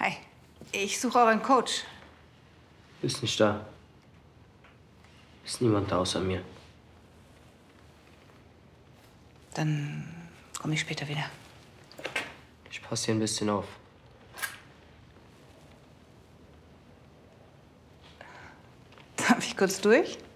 Hi. Ich suche euren Coach. Ist nicht da. Ist niemand da außer mir. Dann komme ich später wieder. Ich passe hier ein bisschen auf. Darf ich kurz durch?